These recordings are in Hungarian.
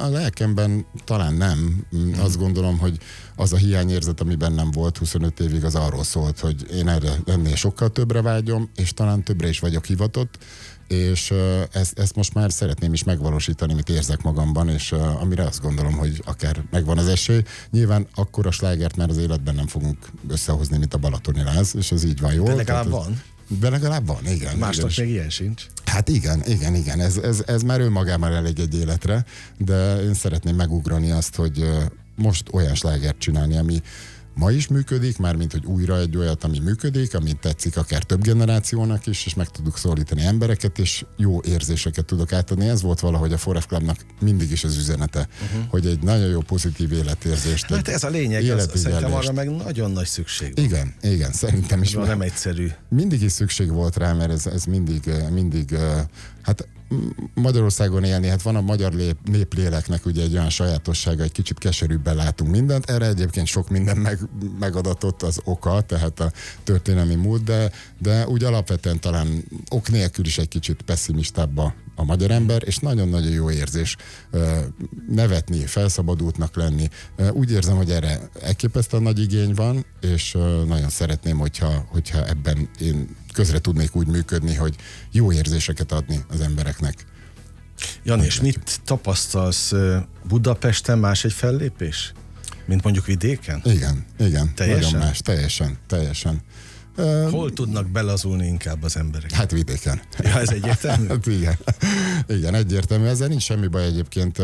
A lelkemben talán nem. Azt gondolom, hogy az a hiányérzet, ami bennem volt 25 évig, az arról szólt, hogy én ennél sokkal többre vágyom, és talán többre is vagyok hivatott, és ezt most már szeretném is megvalósítani, mit érzek magamban, és amire azt gondolom, hogy akár megvan az esély. Nyilván akkora slágert már az életben nem fogunk összehozni, mint a Balatoni Láz, és ez így van jól. De legalább van. De legalább van, igen. Másnak még ilyen sincs. Hát igen. Ez már önmagában elég egy életre, de én szeretném megugrani azt, hogy most olyan slágert csinálni, ami ma is működik, mármint, hogy újra egy olyat, ami működik, amit tetszik akár több generációnak is, és meg tudok szólítani embereket, és jó érzéseket tudok átadni. Ez volt valahogy a Forever Clubnak mindig is az üzenete, hogy egy nagyon jó pozitív életérzést. Hát ez a lényeg, szerintem arra meg nagyon nagy szükség van. Igen, szerintem is. Nem egyszerű. Mindig is szükség volt rá, mert ez mindig hát Magyarországon élni, hát van a magyar népléleknek ugye egy olyan sajátossága, egy kicsit keserűbben látunk mindent, erre egyébként sok minden megadatott az oka, tehát a történelmi múlt, de úgy alapvetően talán ok nélkül is egy kicsit pessimistább a magyar ember, és nagyon-nagyon jó érzés nevetni, felszabadultnak lenni. Úgy érzem, hogy erre elképesztően nagy igény van, és nagyon szeretném, hogyha ebben én közre tudnék úgy működni, hogy jó érzéseket adni az embereknek. Jani, és mit tapasztalsz Budapesten, más egy fellépés? Mint mondjuk vidéken? Igen. Teljesen? Nagyon más, teljesen. Hol tudnak belazulni inkább az emberek? Hát vidéken. Ja, ez egyértelmű? Hát igen, egyértelmű. Ezzel nincs semmi baj egyébként.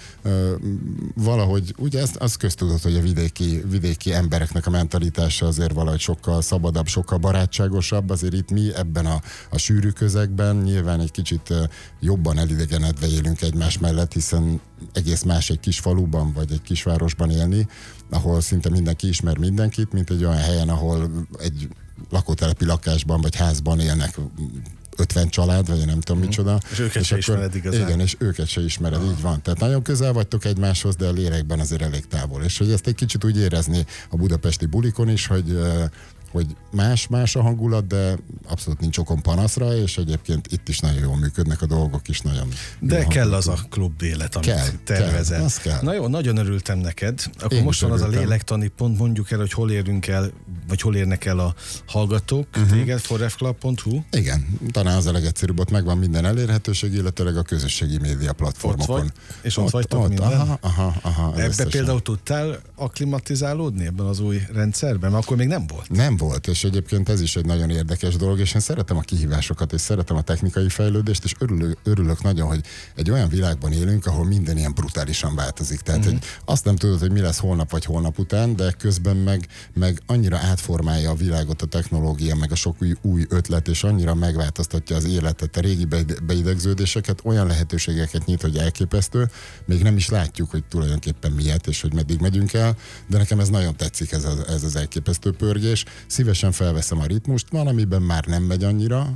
Valahogy, ugye az köztudott, hogy a vidéki embereknek a mentalitása azért valahogy sokkal szabadabb, sokkal barátságosabb. Azért itt mi ebben a sűrű közegben nyilván egy kicsit jobban elidegenedve élünk egymás mellett, hiszen egész más egy kis faluban vagy egy kisvárosban élni, ahol szinte mindenki ismer mindenkit, mint egy olyan helyen, ahol egy lakótelepi lakásban vagy házban élnek 50 család, vagy nem tudom micsoda. És őket se ismered igazán. Igen, és őket se ismered, így van. Tehát nagyon közel vagytok egymáshoz, de a lélekben azért elég távol. És hogy ezt egy kicsit úgy érezni a budapesti bulikon is, hogy más a hangulat, de abszolút nincs okon panaszra, és egyébként itt is nagyon jól működnek a dolgok is, nagyon. De kell az a klub élet, amit tervezel. Kell. Na jó, nagyon örültem neked. Akkor Én most van az a örültem. lélektani pont, mondjuk el, hogy hol érünk el, vagy hol érnek el a hallgatók téged, foreverclub.hu. Igen, talán az a legegyszerűbb, ott megvan minden elérhetőség, illetőleg a közösségi média platformokon. Ott vagy, és ott vagytok minden? Aha. Ebbe például tudtál akklimatizálódni ebben az új rendszerben? Mert akkor még nem volt. Nem volt, és egyébként ez is egy nagyon érdekes dolog, és én szeretem a kihívásokat, és szeretem a technikai fejlődést, és örülök nagyon, hogy egy olyan világban élünk, ahol minden ilyen brutálisan változik. Tehát hogy azt nem tudod, hogy mi lesz holnap vagy holnap után, de közben meg annyira átformálja a világot a technológia, meg a sok új ötlet, és annyira megváltoztatja az életet, a régi beidegződéseket, olyan lehetőségeket nyit, hogy elképesztő. Még nem is látjuk, hogy tulajdonképpen miért, és hogy meddig megyünk el, de nekem ez nagyon tetszik, ez az elképesztő pörgés. Szívesen felveszem a ritmust, van, amiben már nem megy annyira.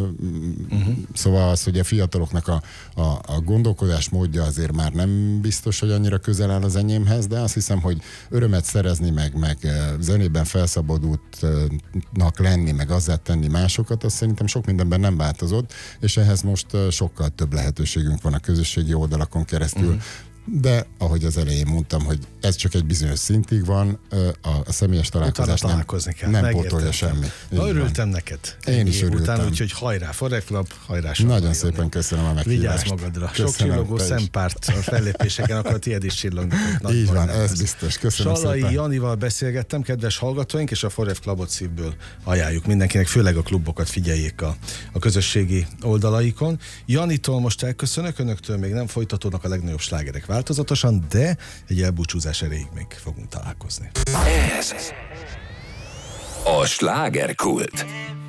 Szóval az, hogy a fiataloknak a gondolkodás módja azért már nem biztos, hogy annyira közel áll az enyémhez, de azt hiszem, hogy örömet szerezni, meg zenében felszabadultnak lenni, meg azzá tenni másokat, az szerintem sok mindenben nem változott, és ehhez most sokkal több lehetőségünk van a közösségi oldalakon keresztül. De ahogy az elején mondtam, hogy ez csak egy bizonyos szintig van, a személyes találkozás nem pótolja semmi. Na, örültem neked. Én is örültem. Után, úgyhogy hajrá, Forever Club, hajrá. Nagyon szépen köszönöm a meghívást. Vigyázz magadra. Sok csillogó szempárt a fellépéseken, akkor a tiéd is csillognak. Így van, ez biztos. Köszönöm Salai szépen. Janival beszélgettem, kedves hallgatóink, és a Forever Clubot szívből ajánljuk mindenkinek, főleg a klubokat figyeljék a közösségi oldalaikon. Janitól most elköszönök, önöktől még nem folytatódnak a legnagyobb slágerek változatosan, de egy elbúcsúzás erejéig még fogunk találkozni. Ez a slágerkult.